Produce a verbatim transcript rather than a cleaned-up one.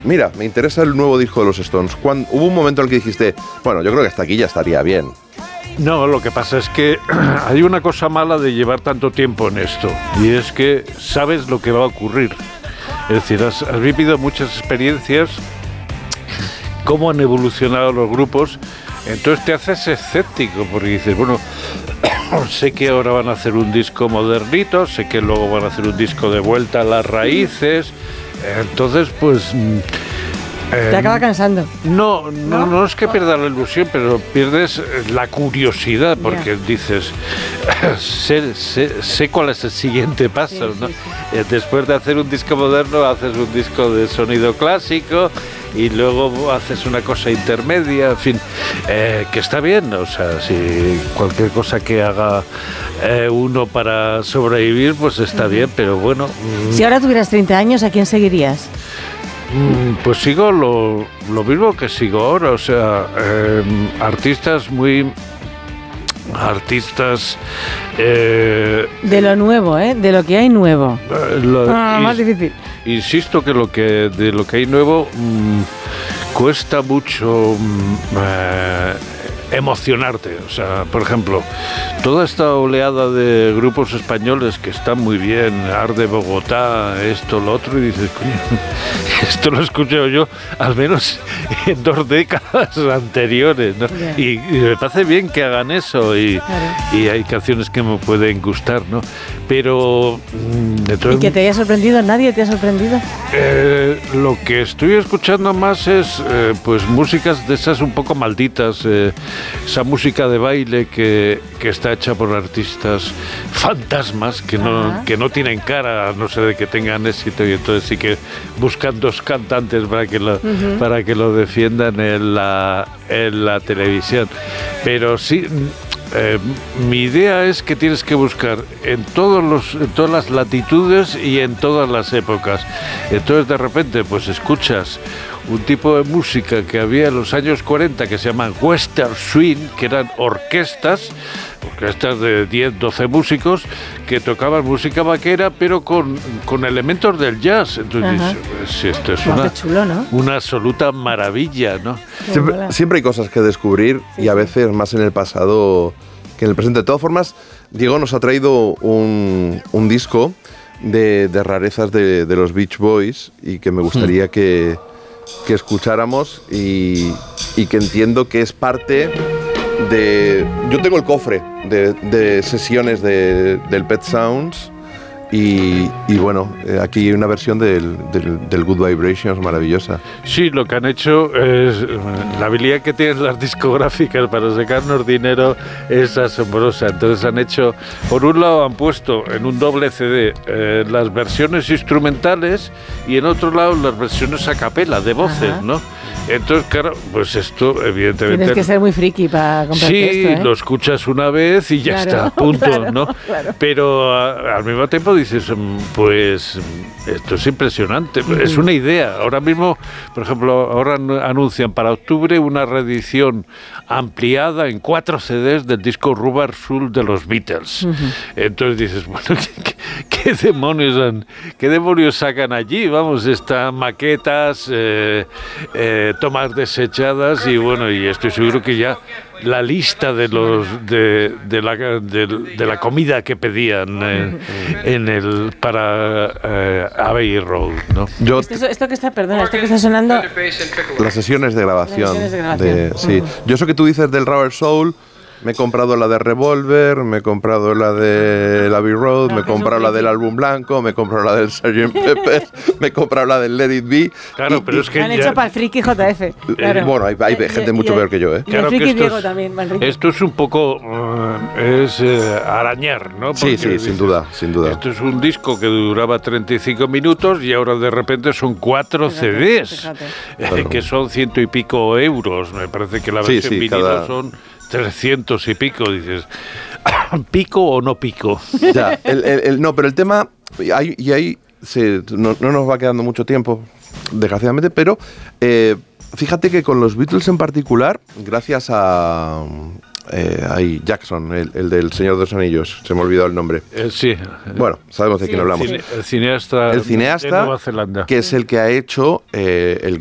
mira, me interesa el nuevo disco de los Stones. ¿Cuándo, hubo un momento en el que dijiste, bueno, yo creo que hasta aquí ya estaría bien? No, lo que pasa es que hay una cosa mala de llevar tanto tiempo en esto, y es que sabes lo que va a ocurrir. Es decir, has, has vivido muchas experiencias, cómo han evolucionado los grupos, entonces te haces escéptico, porque dices, bueno, sé que ahora van a hacer un disco modernito, sé que luego van a hacer un disco de vuelta a las raíces, entonces pues... Eh, Te acaba cansando. No, no, no, no es que pierdas la ilusión, pero pierdes la curiosidad, porque yeah. dices, sé, sé, sé cuál es el siguiente paso, sí, ¿no? Sí, sí. Después de hacer un disco moderno, haces un disco de sonido clásico y luego haces una cosa intermedia, en fin, eh, que está bien, o sea, si cualquier cosa que haga eh, uno para sobrevivir, pues está uh-huh. bien, pero bueno. Mm, si ahora tuvieras treinta años, ¿a quién seguirías? Pues sigo lo, lo mismo que sigo ahora, o sea, eh, artistas muy... artistas... Eh, de lo nuevo, ¿eh? De lo que hay nuevo. Eh, lo, ah, más difícil. Insisto que, lo que de lo que hay nuevo mmm, cuesta mucho mmm, eh, emocionarte. O sea, por ejemplo, toda esta oleada de grupos españoles que están muy bien, Arde Bogotá, esto, lo otro, y dices, coño, esto lo he escuchado yo al menos en dos décadas anteriores, ¿no? Yeah. Y, y me parece bien que hagan eso, y, claro. y hay canciones que me pueden gustar, ¿no? Pero... Entonces, ¿y que te haya sorprendido? ¿Nadie te ha sorprendido? Eh, lo que estoy escuchando más es eh, pues músicas de esas un poco malditas, eh, esa música de baile que, que está hecha por artistas fantasmas que no, que no tienen cara, no sé de que tengan éxito, y entonces sí que buscan dos cantantes para que lo, uh-huh. para que lo defiendan en la, en la televisión. Pero sí... Eh, mi idea es que tienes que buscar en todos los, en todas las latitudes y en todas las épocas. Entonces de repente pues escuchas un tipo de música que había en los años cuarenta que se llaman Western Swing, que eran orquestas, orquestas de diez, doce músicos que tocaban música vaquera pero con, con elementos del jazz. Entonces dices, si esto es una, chulo, ¿no? una absoluta maravilla, ¿no? Siempre, siempre hay cosas que descubrir, sí, y a veces más en el pasado que en el presente. De todas formas, Diego nos ha traído un, un disco de, de rarezas de, de los Beach Boys, y que me gustaría hmm. que, que escucháramos, y, y que entiendo que es parte de... Yo tengo el cofre de, de sesiones de, del Pet Sounds, y, y bueno, aquí hay una versión del, del, del Good Vibrations maravillosa. Sí, lo que han hecho es... La habilidad que tienen las discográficas para sacarnos dinero es asombrosa. Entonces han hecho... Por un lado han puesto en un doble C D eh, las versiones instrumentales, y en otro lado las versiones a capela, de voces, ajá, ¿no? Entonces, claro, pues esto, evidentemente... Tienes que ser muy friki para comprarte sí, esto, ¿eh? Sí, lo escuchas una vez y ya claro, está, punto, claro, ¿no? Claro. Pero a, al mismo tiempo dices, pues, esto es impresionante, uh-huh. es una idea. Ahora mismo, por ejemplo, ahora anuncian para octubre una reedición ampliada en cuatro C Ds del disco Rubber Soul de los Beatles. Uh-huh. Entonces dices, bueno, ¿qué, qué, qué demonios han, qué demonios sacan allí? Vamos, están maquetas, eh, eh, tomas desechadas, y bueno, y estoy seguro que ya la lista de los de, de, la, de, de la comida que pedían eh, en el para eh, Abbey Road, ¿no? Yo, esto, esto que está, perdona, esto que está sonando, las sesiones de grabación, las sesiones de grabación. De, sí. Uh-huh. Yo eso que tú dices del Rubber Soul, me he comprado la de Revolver, me he comprado la de Abbey Road, no, me he comprado la del Álbum Blanco, me he comprado la del sergeant Pepper, me he comprado la del Let It Be. Claro, y, pero y, es que me han ya... hecho para el friki J F. Claro. Bueno, hay, hay gente y, mucho y, peor que yo, ¿eh? Y claro, el friki que esto Diego es, también, Manrique. Esto es un poco... Uh, es uh, arañar, ¿no? Sí, Porque sí, dices, sin duda, sin duda. Esto es un disco que duraba treinta y cinco minutos y ahora de repente son cuatro fíjate, C Ds, fíjate. Eh, claro. que son ciento y pico euros. Me parece que la versión sí, sí, vinilo cada... son trescientos y pico, dices... ¿Pico o no pico? Ya, el, el, el, no, pero el tema, hay, y ahí se, no, no nos va quedando mucho tiempo, desgraciadamente, pero eh, fíjate que con los Beatles en particular, gracias a, eh, ahí, Jackson, el, el del Señor de los Anillos, se me ha olvidado el nombre. Eh, sí. Bueno, sabemos de Sí, quién hablamos. Cine- el cineasta, El cineasta, de Nueva Zelanda. que es el que ha hecho eh, el